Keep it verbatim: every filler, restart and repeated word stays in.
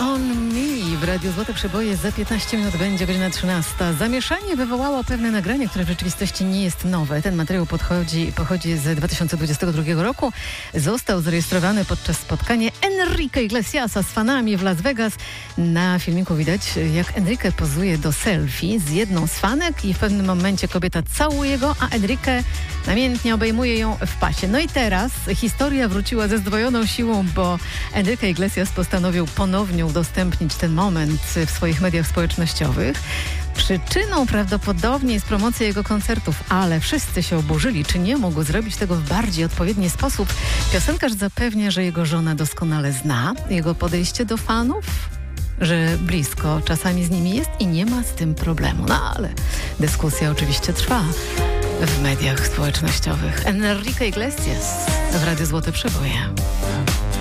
on me w Radiu Złote Przeboje. Za piętnaście minut będzie godzina trzynasta. Zamieszanie wywołało pewne nagranie, które w rzeczywistości nie jest nowe. Ten materiał podchodzi, pochodzi z dwa tysiące dwudziestego drugiego roku. Został zarejestrowany podczas spotkania Enrique Iglesiasa z fanami w Las Vegas. Na filmiku widać, jak Enrique pozuje do selfie z jedną z fanek i w pewnym momencie kobieta całuje go, a Enrique namiętnie obejmuje ją w pasie. No i teraz historia wróciła ze zdwojoną siłą, bo Enrique Iglesias postanowił ponownie udostępnić ten moment w swoich mediach społecznościowych. Przyczyną prawdopodobnie jest promocja jego koncertów, ale wszyscy się oburzyli, czy nie mógł zrobić tego w bardziej odpowiedni sposób. Piosenkarz zapewnia, że jego żona doskonale zna jego podejście do fanów, że blisko czasami z nimi jest i nie ma z tym problemu. No ale dyskusja oczywiście trwa w mediach społecznościowych. Enrique Iglesias w Radiu Złote Przeboje.